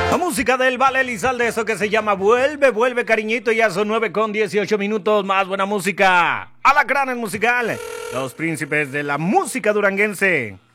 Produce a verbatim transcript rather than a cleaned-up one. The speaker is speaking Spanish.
La música del Vale Elizalde, eso que se llama Vuelve, Vuelve Cariñito, ya son nueve con dieciocho minutos, más buena música. Alacranes musical, los príncipes de la música duranguense.